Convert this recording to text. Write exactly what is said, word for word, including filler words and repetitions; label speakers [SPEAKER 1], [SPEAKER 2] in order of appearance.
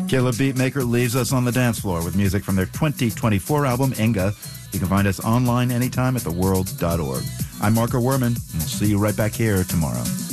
[SPEAKER 1] Killer Beatmaker leaves us on the dance floor with music from their twenty twenty-four album, Inga. You can find us online anytime at the world dot org. I'm Marco Werman, and we'll see you right back here tomorrow.